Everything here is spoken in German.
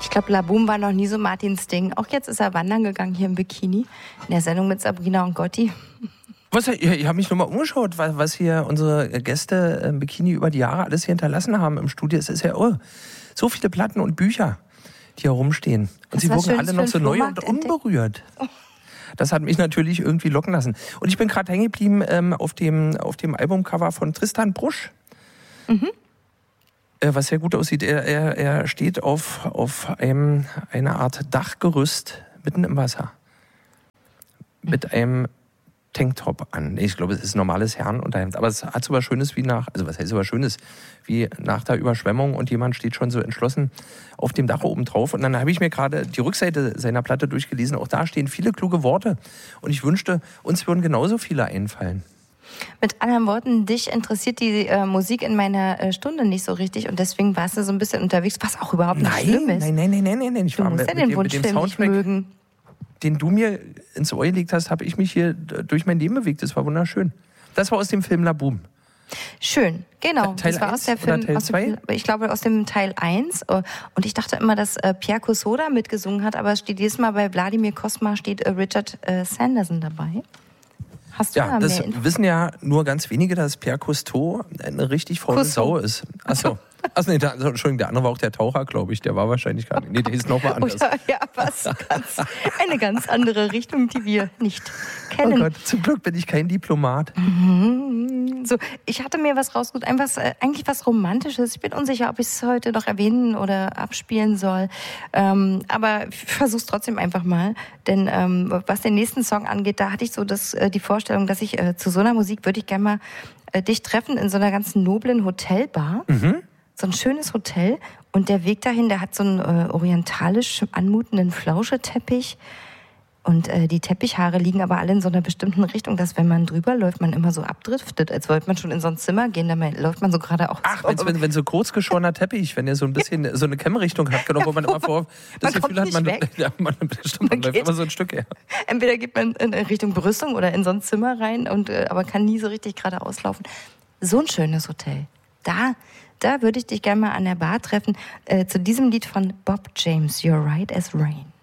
Ich glaube, Laboom war noch nie so Martins Ding. Auch jetzt ist er wandern gegangen hier im Bikini. In der Sendung mit Sabrina und Gotti. Ich habe mich nur mal umgeschaut, was hier unsere Gäste im Bikini über die Jahre alles hier hinterlassen haben im Studio. Es ist ja so viele Platten und Bücher, die hier rumstehen. Und sie wirken alle noch so neu und unberührt. Oh. Das hat mich natürlich irgendwie locken lassen. Und ich bin gerade hängen geblieben auf dem Albumcover von Tristan Brusch. Mhm. Was sehr gut aussieht. Er steht auf einer Art Dachgerüst mitten im Wasser. Mit einem Tanktop an. Ich glaube, es ist ein normales Herrenunterhemd. Aber es hat so was Schönes was heißt so was Schönes? Wie nach der Überschwemmung und jemand steht schon so entschlossen auf dem Dach oben drauf. Und dann habe ich mir gerade die Rückseite seiner Platte durchgelesen. Auch da stehen viele kluge Worte. Und ich wünschte, uns würden genauso viele einfallen. Mit anderen Worten, dich interessiert die Musik in meiner Stunde nicht so richtig und deswegen warst du so ein bisschen unterwegs, was auch überhaupt nicht schlimm ist. Nein. Ich du musst ja den Wunschfilm nicht mögen. Den du mir ins Ohr gelegt hast, habe ich mich hier durch mein Leben bewegt. Das war wunderschön. Das war aus dem Film Laboom. Schön, genau. Teil das war 1 aus der Film, oder Teil 2? Ich glaube aus dem Teil 1. Und ich dachte immer, dass Pierre Cosoda mitgesungen hat, aber es steht jedes Mal bei Wladimir Cosma steht Richard Sanderson dabei. Hast du da das mehr Info? wissen ja nur ganz wenige, dass Pierre Cousteau eine richtig faule Sau ist. Achso, Entschuldigung, der andere war auch der Taucher, glaube ich. Der war wahrscheinlich gar nicht. Nee, der ist nochmal anders. Eine ganz andere Richtung, die wir nicht kennen. Oh Gott, zum Glück bin ich kein Diplomat. So, ich hatte mir was rausgesucht, eigentlich was Romantisches. Ich bin unsicher, ob ich es heute noch erwähnen oder abspielen soll. Aber ich versuche es trotzdem einfach mal. Denn was den nächsten Song angeht, da hatte ich so die Vorstellung, dass ich zu so einer Musik würde ich gerne mal dich treffen in so einer ganz noblen Hotelbar. Mhm. So ein schönes Hotel. Und der Weg dahin, der hat so einen orientalisch anmutenden Flauscheteppich. Und die Teppichhaare liegen aber alle in so einer bestimmten Richtung, dass wenn man drüber läuft, man immer so abdriftet, als wollte man schon in so ein Zimmer gehen, dann läuft man so geradeaus. Ach, wenn so kurzgeschorener Teppich, wenn er so ein bisschen so eine Kämmrichtung hat, genau, wo man immer das Gefühl hat, man läuft immer so ein Stück her. Entweder geht man in Richtung Brüstung oder in so ein Zimmer rein, aber kann nie so richtig geradeaus laufen. So ein schönes Hotel. Da würde ich dich gerne mal an der Bar treffen, zu diesem Lied von Bob James, You're Right as Rain.